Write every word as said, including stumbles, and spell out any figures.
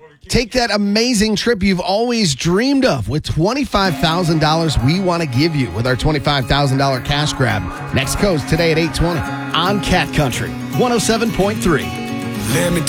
Take that amazing trip you've always dreamed of with twenty-five thousand dollars we want to give you with our twenty-five thousand dollars cash grab. Next coast today at eight twenty on Cat Country one oh seven point three. Let me